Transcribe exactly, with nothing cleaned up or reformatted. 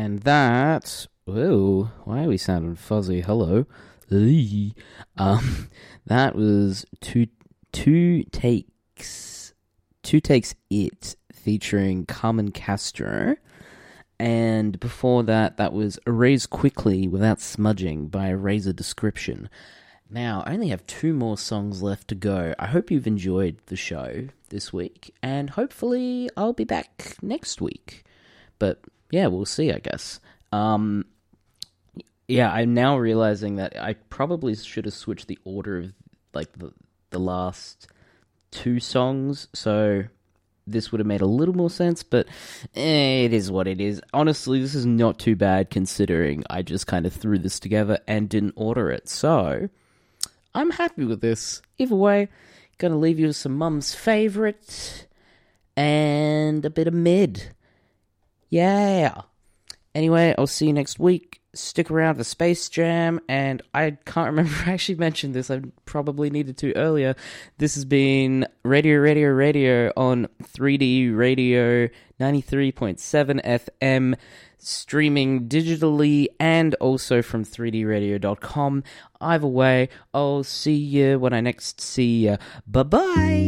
And that... Whoa, why are we sounding fuzzy? Hello. Eee. Um, that was two, two takes... Two Takes It, featuring Carmen Castro. And before that, that was Erase Quickly Without Smudging by Razor Description. Now, I only have two more songs left to go. I hope you've enjoyed the show this week, and hopefully I'll be back next week. But, yeah, we'll see, I guess. Um, yeah, I'm now realizing that I probably should have switched the order of, like, the, the last two songs, so this would have made a little more sense, but eh, it is what it is. Honestly, this is not too bad, considering I just kind of threw this together and didn't order it, so... I'm happy with this. Either way, gonna leave you with some mum's favourite and a bit of mid. Yeah. Anyway, I'll see you next week. Stick around for Space Jam, and I can't remember if I actually mentioned this. I probably needed to earlier. This has been Radio, Radio, Radio on three D Radio ninety-three point seven F M, streaming digitally and also from three d radio dot com. Either way, I'll see you when I next see you. Bye-bye!